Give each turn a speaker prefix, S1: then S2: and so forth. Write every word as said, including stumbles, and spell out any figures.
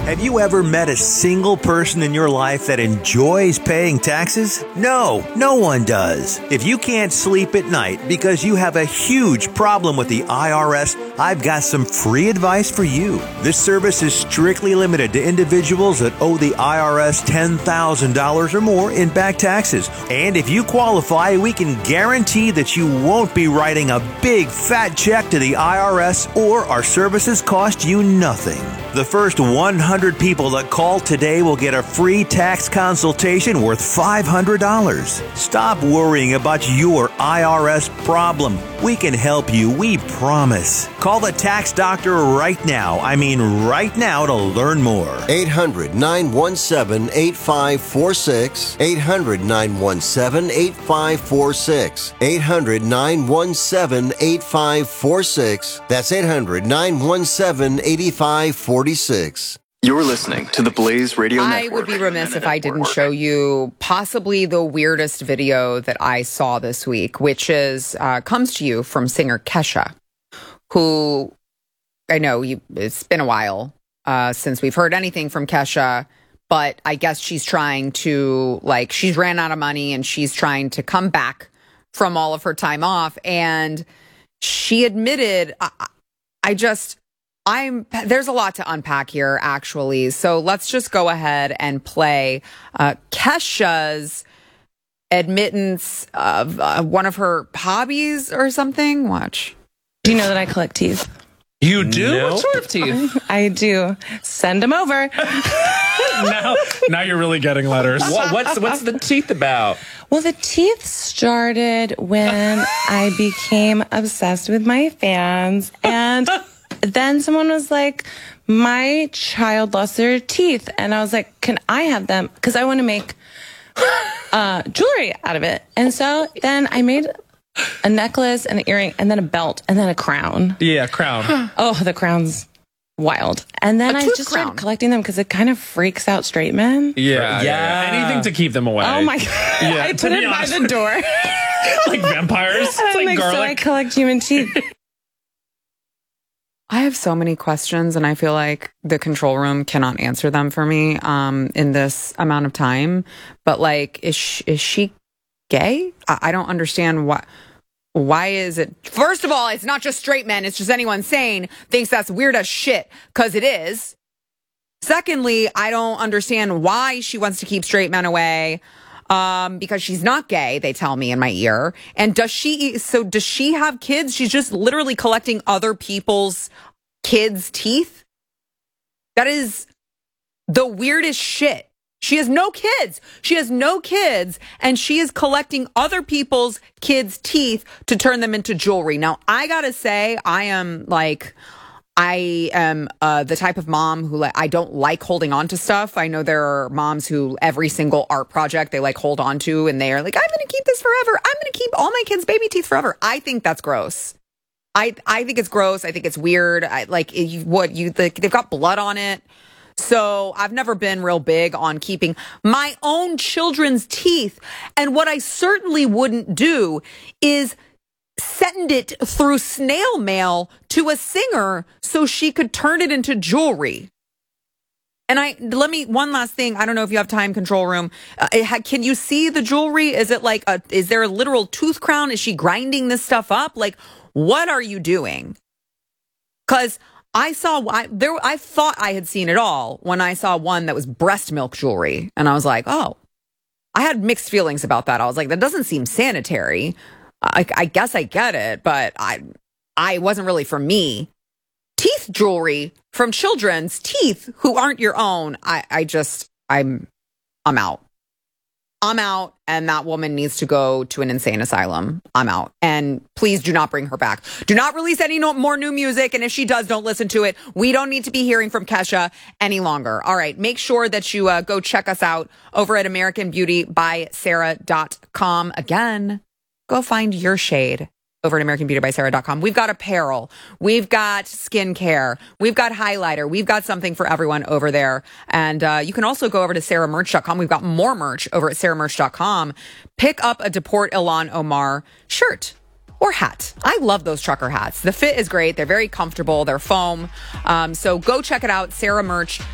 S1: Have you ever met a single person in your life that enjoys paying taxes? No, no one does. If you can't sleep at night because you have a huge problem with the I R S, I've got some free advice for you. This service is strictly limited to individuals that owe the I R S ten thousand dollars or more in back taxes. And if you qualify, we can guarantee that you won't be writing a big fat check to the I R S, or our services cost you nothing. The first one hundred people that call today will get a free tax consultation worth five hundred dollars. Stop worrying about your I R S problem. We can help you, we promise. Call the tax doctor right now. I mean right now to learn more.
S2: eight hundred, nine one seven, eight five four six. eight hundred, nine one seven, eight five four six. eight hundred, nine one seven, eight five four six. That's eight hundred, nine one seven, eight five four six.
S3: You're listening to the Blaze Radio
S4: I
S3: Network.
S4: I would be remiss if I didn't show you possibly the weirdest video that I saw this week, which is uh, comes to you from singer Kesha, who I know you, it's been a while uh, since we've heard anything from Kesha, but I guess she's trying to, like, she's ran out of money and she's trying to come back from all of her time off. And she admitted, I, I just... I'm there's a lot to unpack here, actually. So let's just go ahead and play uh, Kesha's admittance of uh, one of her hobbies or something. Watch.
S5: Do you know that I collect teeth?
S6: You do?
S7: Nope.
S6: What sort of teeth?
S5: I do. Send them over.
S7: now, now you're really getting letters.
S6: What, what's what's the teeth about?
S5: Well, the teeth started when I became obsessed with my fans, and then someone was like, my child lost their teeth. And I was like, can I have them? Because I want to make uh, jewelry out of it. And so then I made a necklace and an earring and then a belt and then a crown.
S7: Yeah, crown.
S5: Oh, the crown's wild. And then
S4: A
S5: I
S4: tooth
S5: just
S4: crown.
S5: started collecting them because it kind of freaks out straight men.
S7: Yeah, yeah.
S6: Yeah.
S7: Anything to keep them away.
S5: Oh my God.
S7: Yeah,
S5: I
S7: to
S5: put
S7: be
S5: it by
S7: honest.
S5: the door.
S7: Like vampires. It's
S5: I'm
S7: like,
S5: like, so I
S7: garlic.
S5: collect human teeth.
S4: I have so many questions, and I feel like the control room cannot answer them for me um, in this amount of time. But, like, is she, is she gay? I, I don't understand why. Why is it? First of all, it's not just straight men. It's just anyone sane thinks that's weird as shit, because it is. Secondly, I don't understand why she wants to keep straight men away. Um, because she's not gay, they tell me in my ear. And does she, so does she have kids? She's just literally collecting other people's kids' teeth? That is the weirdest shit. She has no kids. She has no kids, and she is collecting other people's kids' teeth to turn them into jewelry. Now, I gotta say, I am like... I am uh, the type of mom who, like, I don't like holding on to stuff. I know there are moms who every single art project they like hold on to, and they are like, I'm going to keep this forever. I'm going to keep all my kids' baby teeth forever. I think that's gross. I I think it's gross. I think it's weird. I, like you, what you like, they've got blood on it. So I've never been real big on keeping my own children's teeth. And what I certainly wouldn't do is send it through snail mail to a singer so she could turn it into jewelry. And I, let me, one last thing. I don't know if you have time, control room. Uh, it ha, can you see the jewelry? Is it like a, is there a literal tooth crown? Is she grinding this stuff up? Like, what are you doing? Cause I saw, I, there, I thought I had seen it all when I saw one that was breast milk jewelry. And I was like, oh, I had mixed feelings about that. I was like, that doesn't seem sanitary. I, I guess I get it, but I, I wasn't really for me. Teeth jewelry from children's teeth who aren't your own. I, I just, I'm, I'm out. I'm out, and that woman needs to go to an insane asylum. I'm out. And please do not bring her back. Do not release any no, more new music. And if she does, don't listen to it. We don't need to be hearing from Kesha any longer. All right. Make sure that you uh, go check us out over at American Beauty by Sarah dot com. Again, go find your shade over at American Beauty by Sarah dot com. We've got apparel. We've got skincare. We've got highlighter. We've got something for everyone over there. And uh, you can also go over to Sarah merch dot com. We've got more merch over at Sarah merch dot com. Pick up a Deport Ilan Omar shirt or hat. I love those trucker hats. The fit is great. They're very comfortable. They're foam. Um, so go check it out, Sarah merch